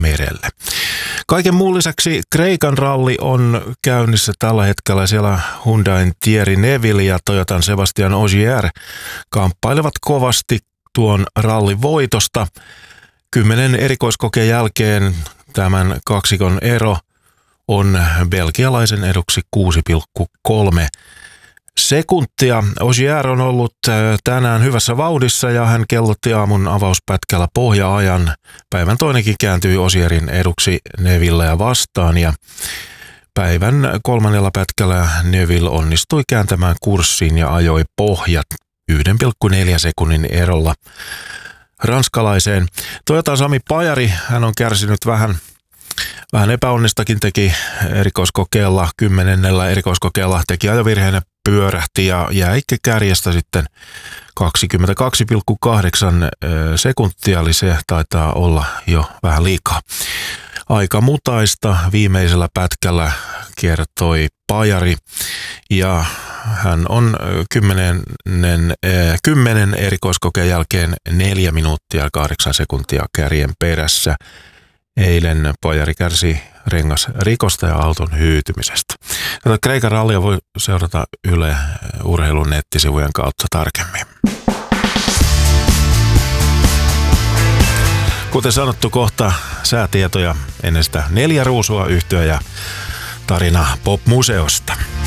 merelle. Kaiken muun lisäksi Kreikan ralli on käynnissä tällä hetkellä. Siellä Hyundain Thierry Neuville ja Toyotan Sebastian Ogier kamppailevat kovasti tuon rallin voitosta. 10 erikoiskokeen jälkeen tämän kaksikon ero on belgialaisen eduksi 6,3 sekuntia. Ogier on ollut tänään hyvässä vauhdissa ja hän kellotti aamun avauspätkällä pohja-ajan. Päivän toinenkin kääntyi Ogierin eduksi Neuvilleä vastaan ja päivän kolmannella pätkällä Neuville onnistui kääntämään kurssin ja ajoi pohjat 1,4 sekunnin erolla ranskalaiseen. Toyotan Sami Pajari, hän on kärsinyt vähän epäonnistakin, teki erikoiskokeella, 10. erikoiskokeella teki ajovirheenä, pyörähti ja jäi kärjestä sitten 22,8 sekuntia, eli se taitaa olla jo vähän liikaa. Aika mutaista viimeisellä pätkällä kiertoi Pajari ja hän on 10 erikoiskokeen jälkeen 4 minuuttia 8 sekuntia kärjen perässä. Eilen Pajari kärsi rengasrikosta ja auton hyytymisestä. Tätä Kreikan rallia voi seurata Yle Urheilun nettisivujen kautta tarkemmin. Kuten sanottu, kohta säätietoja ennen sitä 4 ruusua yhtyä ja tarina Pop-museosta.